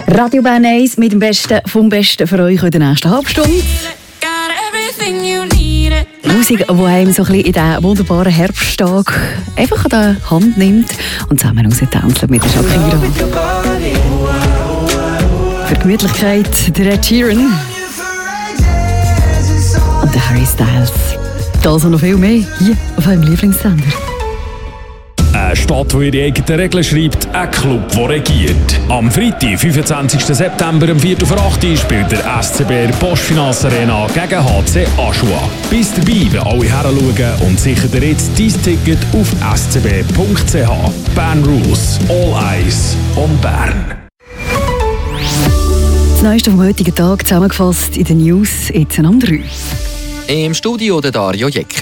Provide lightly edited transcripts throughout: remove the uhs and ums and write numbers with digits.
Radio Bern 1 mit dem Besten vom Besten für euch in der nächsten Halbstunde. Musik, die einem so ein bisschen in diesen wunderbaren Herbsttag einfach an der Hand nimmt und zusammen raustanzt mit der Shakira. Für die Gemütlichkeit der Ed Sheeran und der Harry Styles. Das und noch viel mehr hier auf eurem Lieblingssender. Eine Stadt, die ihre eigenen Regeln schreibt, ein Club, der regiert. Am Freitag, 25. September, um 4:08 Uhr spielt der SCB in der Postfinance Arena gegen HC Aschua. Bis dabei, wenn alle heranschauen und sichert dir jetzt dein Ticket auf scb.ch. Bern Rules, all eyes on Bern. Das Neueste vom heutigen Tag zusammengefasst in den News jetzt am 3. Im Studio der Dario Jecker.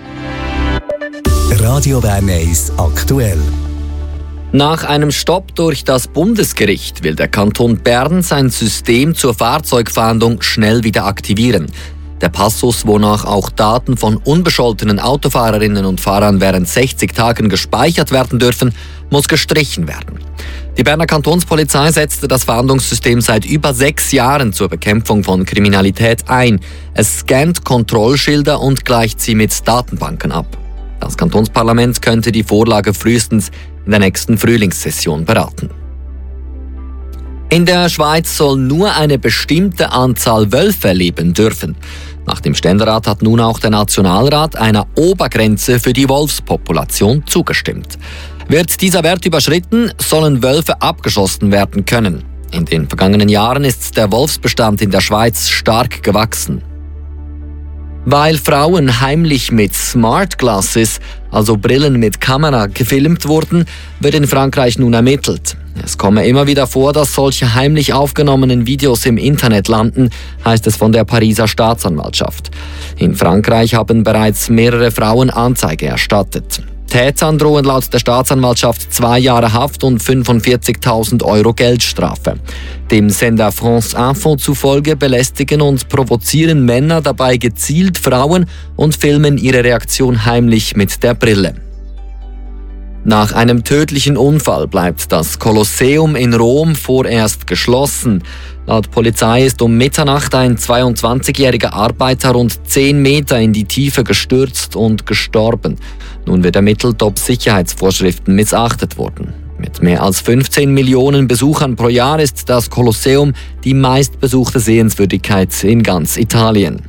Radio Bern 1 aktuell. Nach einem Stopp durch das Bundesgericht will der Kanton Bern sein System zur Fahrzeugfahndung schnell wieder aktivieren. Der Passus, wonach auch Daten von unbescholtenen Autofahrerinnen und Fahrern während 60 Tagen gespeichert werden dürfen, muss gestrichen werden. Die Berner Kantonspolizei setzte das Fahndungssystem seit über 6 Jahren zur Bekämpfung von Kriminalität ein. Es scannt Kontrollschilder und gleicht sie mit Datenbanken ab. Das Kantonsparlament könnte die Vorlage frühestens in der nächsten Frühlingssession beraten. In der Schweiz soll nur eine bestimmte Anzahl Wölfe leben dürfen. Nach dem Ständerat hat nun auch der Nationalrat einer Obergrenze für die Wolfspopulation zugestimmt. Wird dieser Wert überschritten, sollen Wölfe abgeschossen werden können. In den vergangenen Jahren ist der Wolfsbestand in der Schweiz stark gewachsen. Weil Frauen heimlich mit Smart Glasses, also Brillen mit Kamera, gefilmt wurden, wird in Frankreich nun ermittelt. Es komme immer wieder vor, dass solche heimlich aufgenommenen Videos im Internet landen, heißt es von der Pariser Staatsanwaltschaft. In Frankreich haben bereits mehrere Frauen Anzeige erstattet. Tätern drohen laut der Staatsanwaltschaft 2 Jahre Haft und 45.000 € Geldstrafe. Dem Sender France Info zufolge belästigen und provozieren Männer dabei gezielt Frauen und filmen ihre Reaktion heimlich mit der Brille. Nach einem tödlichen Unfall bleibt das Kolosseum in Rom vorerst geschlossen. Laut Polizei ist um Mitternacht ein 22-jähriger Arbeiter rund 10 Meter in die Tiefe gestürzt und gestorben. Nun wird ermittelt, ob Sicherheitsvorschriften missachtet wurden. Mit mehr als 15 Millionen Besuchern pro Jahr ist das Kolosseum die meistbesuchte Sehenswürdigkeit in ganz Italien.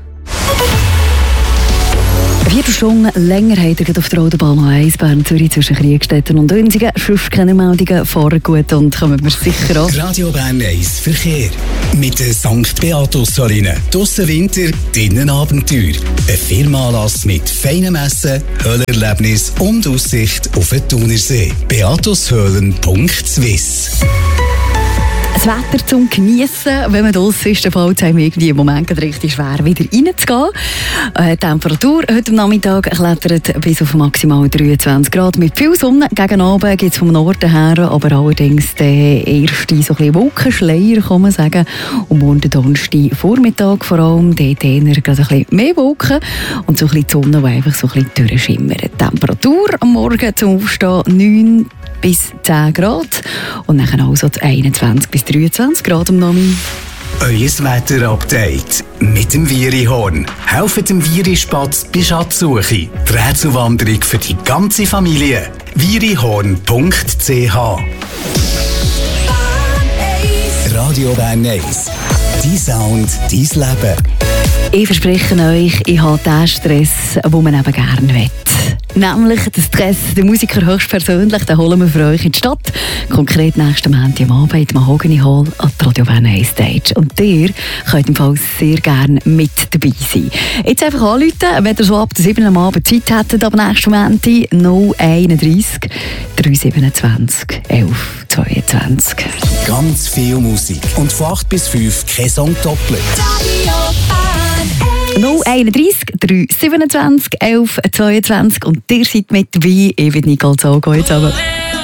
4 Stunden länger habt ihr auf der Autobahn 1 Bern-Zürich zwischen Kriegstetten und Dünsigen. Sonst keine Meldungen, fahren gut und kommen wir sicher an. Radio Bern 1 Verkehr. Mit der St. Beatus-Saline. Draussen Winter, drinnen Abenteuer. Ein Firmenanlass mit feinem Essen, Höhlerlebnis und Aussicht auf den Thunersee. beatushöhlen.swiss. Das Wetter zum Geniessen, wenn man draussen ist, dann fällt es einem irgendwie im Moment richtig schwer, wieder reinzugehen. Die Temperatur heute am Nachmittag klettert bis auf maximal 23 Grad mit viel Sonne. Gegen Abend geht es vom Norden her, aber allerdings der erste so ein Wolkenschleier, kann man sagen. Und morgen Donnerstag Vormittag vor allem, dort eher gerade ein bisschen mehr Wolken und so ein bisschen die Sonne, die einfach so ein bisschen durchschimmert. Die Temperatur am Morgen zum Aufstehen 9 bis 10 Grad und dann also 21 bis 23 Grad am Nachmittag. Euer Wetter-Update mit dem Virihorn. Helft dem Virispatz bei Schatzsuche. Die Rätselwanderung für die ganze Familie. virihorn.ch. Radio Bern 1. Dein Sound, dein Leben. Ich verspreche euch, ich habe den Stress, den man eben gerne will. Nämlich den Stress der Musiker höchstpersönlich, den holen wir für euch in die Stadt. Konkret nächsten Montag am Abend in der Mahogany Hall an der Radio Bern 1 Stage. Und ihr könnt im Fall sehr gerne mit dabei sein. Jetzt einfach anrufen, wenn ihr so ab der 7 am Abend Zeit hättet, ab nächsten Montag 031 327 11 22. Ganz viel Musik und von 8 bis 5 kein Song doppelt. 031 327 11 22 und ihr seid mit dabei. Ich bin Nicole Zogo jetzt aber.